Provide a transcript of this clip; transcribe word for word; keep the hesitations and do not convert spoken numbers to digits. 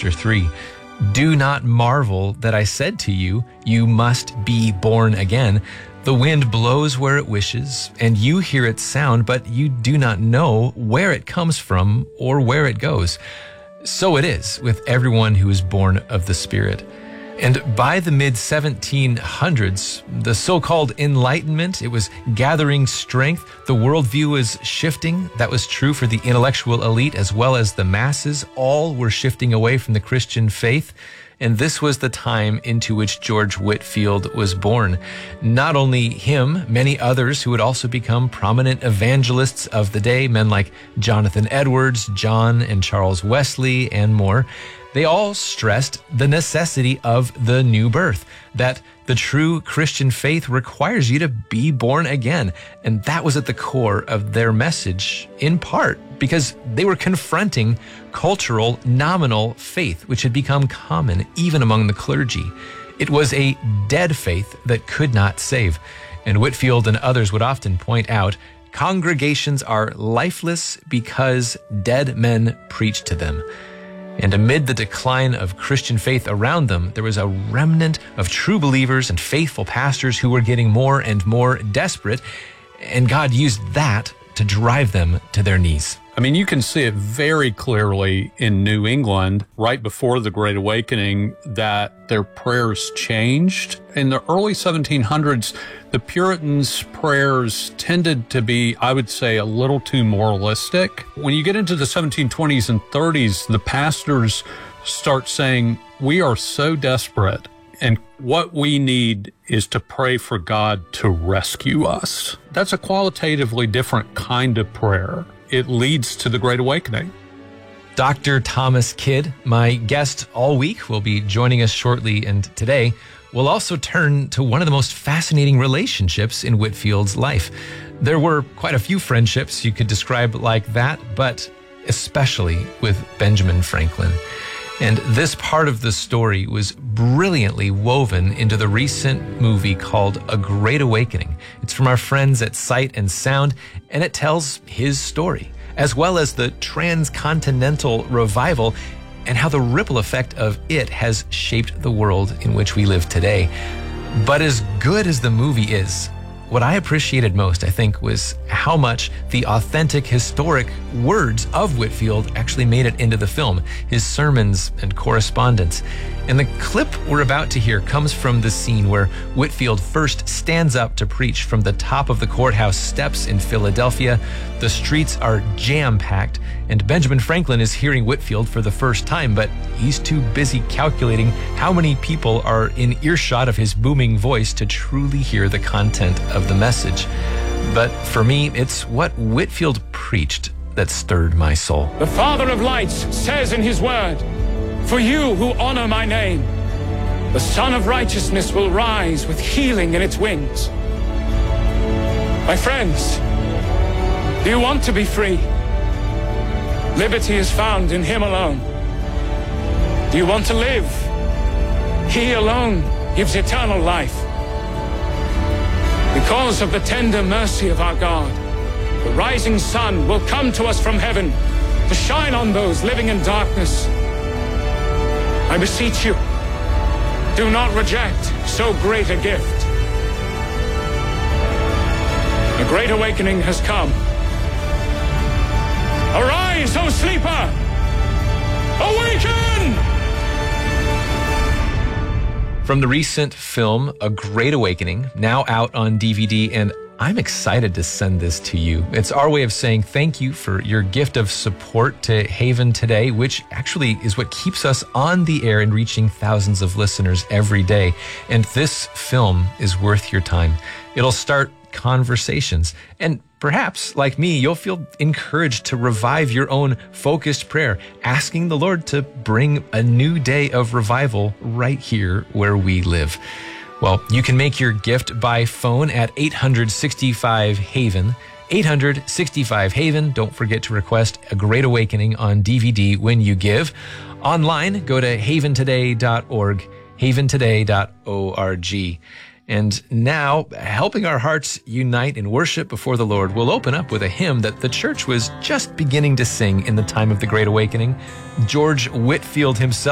chapter three. Do not marvel that I said to you, you must be born again. The wind blows where it wishes, and you hear its sound, but you do not know where it comes from or where it goes. So it is with everyone who is born of the Spirit. And by the mid seventeen hundreds, the so-called Enlightenment, it was gathering strength. The worldview was shifting. That was true for the intellectual elite as well as the masses. All were shifting away from the Christian faith. And this was the time into which George Whitefield was born. Not only him, many others who would also become prominent evangelists of the day, men like Jonathan Edwards, John and Charles Wesley, and more. They all stressed the necessity of the new birth, that the true Christian faith requires you to be born again. And that was at the core of their message, in part because they were confronting cultural nominal faith, which had become common even among the clergy. It was a dead faith that could not save. And Whitefield and others would often point out, congregations are lifeless because dead men preach to them. And amid the decline of Christian faith around them, there was a remnant of true believers and faithful pastors who were getting more and more desperate, and God used that to drive them to their knees. I mean, you can see it very clearly in New England right before the Great Awakening that their prayers changed. In the early seventeen hundreds, the Puritans' prayers tended to be, I would say, a little too moralistic. When you get into the seventeen twenties and thirties, the pastors start saying, we are so desperate, and what we need is to pray for God to rescue us. That's a qualitatively different kind of prayer. It leads to the Great Awakening. Doctor Thomas Kidd, my guest all week, will be joining us shortly, and today we'll also turn to one of the most fascinating relationships in Whitefield's life. There were quite a few friendships you could describe like that, but especially with Benjamin Franklin. And this part of the story was brilliantly woven into the recent movie called A Great Awakening. It's from our friends at Sight and Sound, and it tells his story, as well as the transcontinental revival and how the ripple effect of it has shaped the world in which we live today. But as good as the movie is, what I appreciated most, I think, was how much the authentic historic words of Whitefield actually made it into the film, his sermons and correspondence. And the clip we're about to hear comes from the scene where Whitefield first stands up to preach from the top of the courthouse steps in Philadelphia. The streets are jam-packed, and Benjamin Franklin is hearing Whitefield for the first time, but he's too busy calculating how many people are in earshot of his booming voice to truly hear the content of the message. But for me, it's what Whitefield preached that stirred my soul. The Father of lights says in his word, for you who honor my name, the Son of righteousness will rise with healing in its wings. My friends, do you want to be free? Liberty is found in him alone. Do you want to live? He alone gives eternal life. Because of the tender mercy of our God, the rising sun will come to us from heaven to shine on those living in darkness. I beseech you, do not reject so great a gift. A great awakening has come. Arise, O sleeper! Awaken! From the recent film, A Great Awakening, now out on D V D, and I'm excited to send this to you. It's our way of saying thank you for your gift of support to Haven today, which actually is what keeps us on the air and reaching thousands of listeners every day. And this film is worth your time. It'll start conversations, and perhaps, like me, you'll feel encouraged to revive your own focused prayer, asking the Lord to bring a new day of revival right here where we live. Well, you can make your gift by phone at eight hundred sixty-five Haven. eight hundred sixty-five Haven. Don't forget to request A Great Awakening on D V D when you give. Online, go to haven today dot org, haven today dot org. And now, helping our hearts unite in worship before the Lord, we'll open up with a hymn that the church was just beginning to sing in the time of the Great Awakening. George Whitefield himself